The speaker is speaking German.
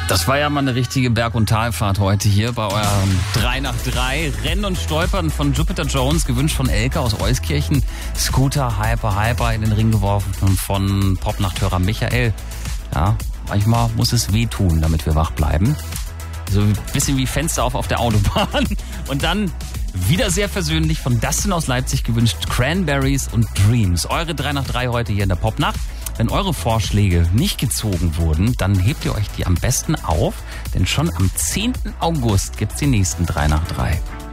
Das war ja mal eine richtige Berg- und Talfahrt heute hier bei eurem 3 nach 3. Rennen und Stolpern von Jupiter Jones, gewünscht von Elke aus Euskirchen. Scooter, Hyper in den Ring geworfen von Popnachthörer Michael. Ja, manchmal muss es wehtun, damit wir wach bleiben. So ein bisschen wie Fenster auf der Autobahn. Und dann wieder sehr versöhnlich von Dustin aus Leipzig gewünscht, Cranberries und Dreams. Eure 3 nach 3 heute hier in der Popnacht. Wenn eure Vorschläge nicht gezogen wurden, dann hebt ihr euch die am besten auf, denn schon am 10. August gibt's die nächsten 3 nach 3.